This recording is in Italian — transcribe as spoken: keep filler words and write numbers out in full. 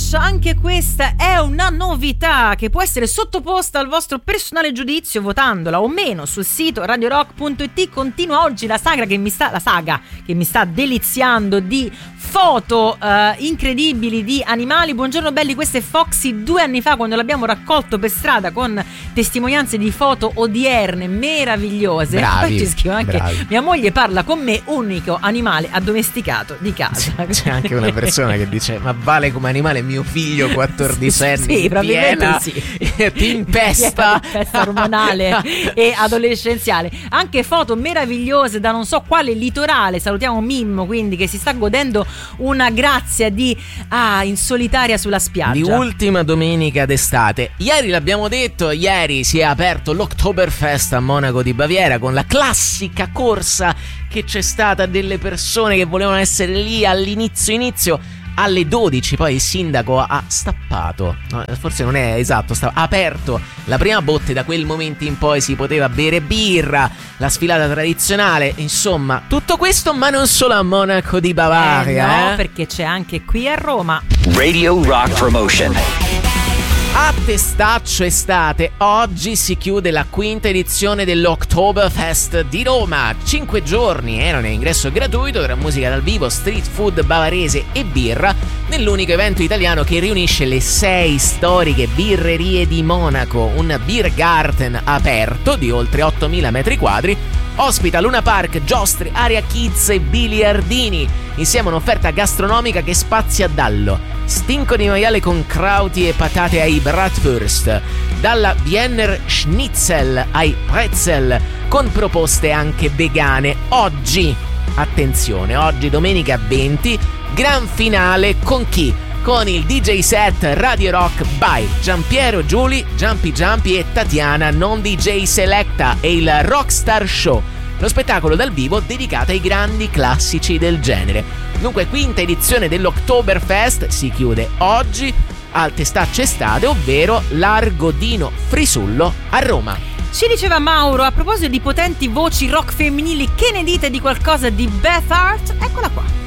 Flash, anche questa è una novità che può essere sottoposta al vostro personale giudizio votandola o meno sul sito radio rock punto it. Continua oggi la saga che mi sta, la saga che mi sta deliziando di foto uh, incredibili di animali. Buongiorno belli, questa è Foxy due anni fa quando l'abbiamo raccolto per strada con testimonianze di foto odierne meravigliose. Bravi, poi ci scrivo anche bravi. Mia moglie parla con me, unico animale addomesticato di casa. C'è anche una persona che dice: ma vale come animale mio figlio quattordicenne? Sì, probabilmente piena, sì. Ti impesta. Impesta ormonale e adolescenziale. Anche foto meravigliose da non so quale litorale. Salutiamo Mimmo, quindi, che si sta godendo una grazia di ah, in solitaria sulla spiaggia. Di ultima domenica d'estate. Ieri l'abbiamo detto, ieri si è aperto l'Oktoberfest a Monaco di Baviera con la classica corsa che c'è stata delle persone che volevano essere lì all'inizio inizio alle dodici, poi il sindaco ha stappato, no, forse non è esatto, ha aperto la prima botte, da quel momento in poi si poteva bere birra, la sfilata tradizionale, insomma tutto questo, ma non solo a Monaco di Bavaria, eh, no, eh? perché c'è anche qui a Roma. Radio Rock Promotion. A Testaccio Estate oggi si chiude la quinta edizione dell'Oktoberfest di Roma. Cinque giorni erano in ingresso gratuito tra musica dal vivo, street food bavarese e birra, nell'unico evento italiano che riunisce le sei storiche birrerie di Monaco. Un beer garden aperto di oltre ottomila metri quadri ospita Luna Park, giostre, area kids e biliardini, insieme a un'offerta gastronomica che spazia dallo stinco di maiale con krauti e patate ai bratwurst, dalla Wiener Schnitzel ai pretzel, con proposte anche vegane. Oggi, attenzione, oggi domenica venti, gran finale con chi? Con il D J set Radio Rock by Giampiero Giuli, Jumpy Jumpy e Tatiana Non D J Selecta e il Rockstar Show, lo spettacolo dal vivo dedicato ai grandi classici del genere. Dunque, quinta edizione dell'Oktoberfest si chiude oggi al Testaccio Estate, ovvero Largo Dino Frisullo a Roma. Ci diceva Mauro, a proposito di potenti voci rock femminili, che ne dite di qualcosa di Beth Hart? Eccola qua.